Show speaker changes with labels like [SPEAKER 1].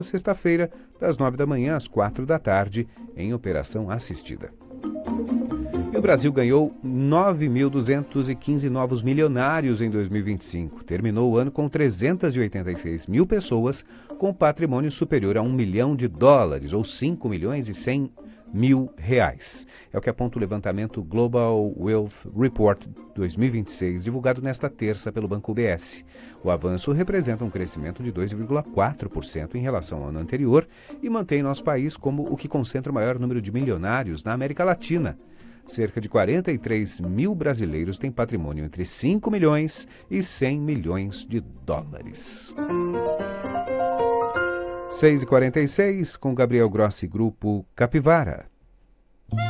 [SPEAKER 1] sexta-feira, das 9 da manhã às 4 da tarde, em operação assistida. E o Brasil ganhou 9.215 novos milionários em 2025. Terminou o ano com 386 mil pessoas com patrimônio superior a $1 milhão, ou 5 milhões e 100 mil reais. É o que aponta o levantamento Global Wealth Report 2026, divulgado nesta terça pelo Banco UBS. O avanço representa um crescimento de 2,4% em relação ao ano anterior e mantém nosso país como o que concentra o maior número de milionários na América Latina. Cerca de 43 mil brasileiros têm patrimônio entre 5 milhões e 100 milhões de dólares. 6h46, com Gabriel Grossi, Grupo Capivara.